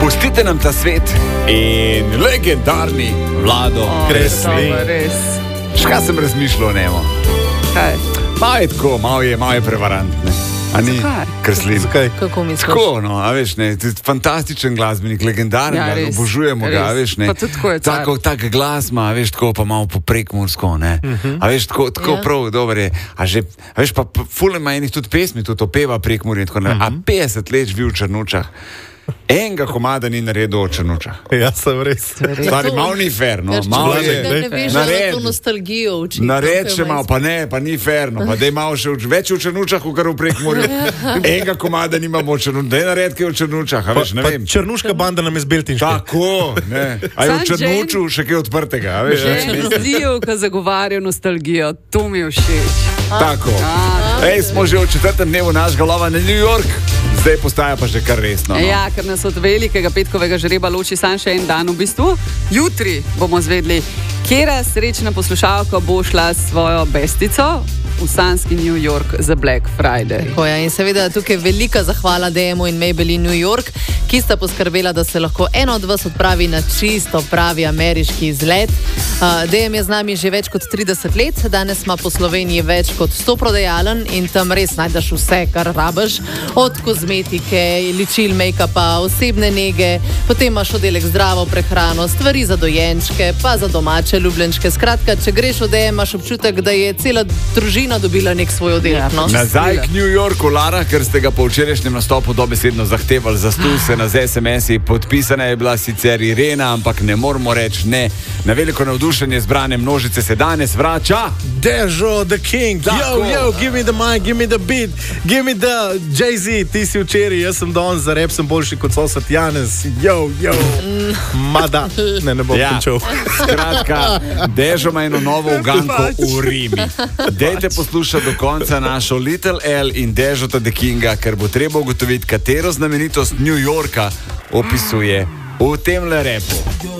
Pustite nam ta svet in legendarni Vlado Kreslin. Škaj sem razmišljal o njemu? Kaj? Malo je prevarantne. Kreslin. Kako misliš? Tako, no, a veš, ne, fantastičen glasbenik, legendaren, Ja, obožujemo ga, a veš, ne. Pa tudi tako je car. Tak glas ima, a veš, tako pa malo po prekmursko, ne. A veš, tako prav, dober je. A veš, pa ful ima enih tudi pesmi, tudi opeva Prekmurje in tako naprej. A 50 let živi v Črnučah. Enega komada ni naredil v Črnučah. Ja, sem res. Stari, malo ni fair, no. Malo je. Ne veš, da je to nostalgijo učiti. Nared še malo, pa ne, pa ni fair, no. Pa daj malo še več v Črnučah, kar v Prekmurju. Enega komada nimamo v Črnučah. Daj nared, kaj v Črnučah, a veš, ne vem. Črnuška banda nam je z Beltinške. Tako, ne. A je v Črnuču še kaj odprtega, a veš. Zdijo, ko zagovarjajo nostalgijo. To mi je všeč. Tako. Ej, smo že v 4. dnevu našega lova na New York. Zdaj postaja pa že kar resno. No? Ja, ker nas od velikega petkovega žreba loči sam še en dan v bistvu. Jutri bomo zvedli, katera srečna poslušalka bo šla s svojo bestico v sanski New York za Black Friday. Tako je, in seveda tukaj velika zahvala DM-u in Maybelline New York, ki sta poskrbela, da se lahko eno od vas odpravi na čisto pravi ameriški izlet. DM je z nami že več kot 30 let, danes ima po Sloveniji več kot 100 prodajalen in tam res najdeš vse, kar rabiš, od kozmetike, ličil, make-upa, osebne nege, potem imaš oddelek zdravo prehrano, stvari za dojenčke, pa za domače ljubljenčke. Skratka, če greš v DM, imaš občutek, da je cela družina dobila nek svoj oddelek. No? Nazaj k New Yorku, Lara, ker ste ga po včerajšnjem nastopu dobesedno zahtevali za se na SMS-i. Podpisana je bila sicer Irena, ampak ne moramo reči ne. Na veliko navdušenje zbrane množice se danes vrača Dežo, the king. Yo, give me the mic, give me the beat, give me the Jay-Z. Ti si včeraj, jaz sem danes, za rap sem boljši kot sosed Janez. Yo. Mada. Ne bom končal. Skratka, Dežo ima eno novo uganko v Rimi. Dejte poslušati do konca našo Little L in Dežota the Kinga, ker bo treba ugotoviti, katero znamenitost New Yorka opisuje v temle repu.